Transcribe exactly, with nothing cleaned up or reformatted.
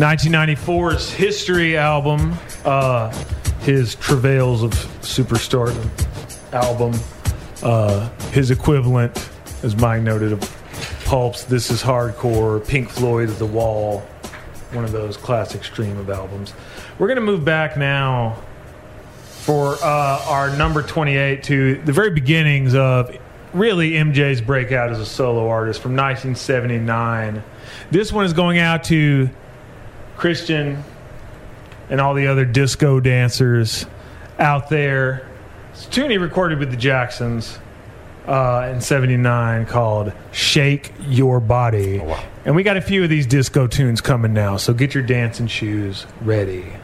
nineteen ninety-four's History album, uh, his Travails of Superstardom album, uh, his equivalent, as Mike noted, of Pulp's This Is Hardcore, Pink Floyd's The Wall, one of those classic stream of albums. We're going to move back now for uh, our number twenty-eight to the very beginnings of really M J's breakout as a solo artist from nineteen seventy-nine. This one is going out to Christian and all the other disco dancers out there. It's a tune he recorded with the Jacksons uh, in seventy-nine called Shake Your Body. Oh, wow. And we got a few of these disco tunes coming now, so get your dancing shoes ready.